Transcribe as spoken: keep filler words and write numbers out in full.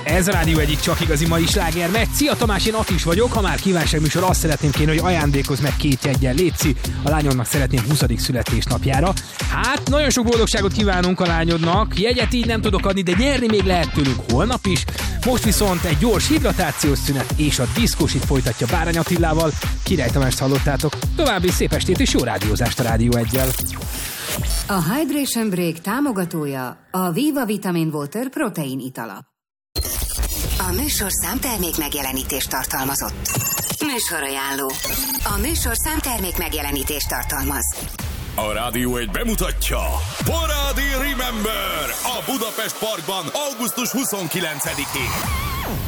Ez a Rádió egyik csak igazi mai sláger megy. Szia Tamás, én Atis vagyok. Ha már kívánságműsor, azt szeretném kérni, hogy ajándékozz meg két jeggyel, létszi. A lányodnak szeretném huszadik születésnapjára. Hát, nagyon sok boldogságot kívánunk a lányodnak. Jegyet így nem tudok adni, de nyerni még lehet tőlünk holnap is. Most viszont egy gyors hidratációs szünet és a diszkósit folytatja Bárány Attilával. Király Tamást hallottátok. További szép estét és jó rádiózást a Rádió eggyel. A Hydration Break támogatója a Viva Vitamin Water protein itala. A műsor számtermék megjelenítést tartalmazott. Műsorajánló. A műsor számtermék megjelenítést tartalmaz. A Rádió egy bemutatja Parádi Remember a Budapest Parkban augusztus huszonkilencedikén.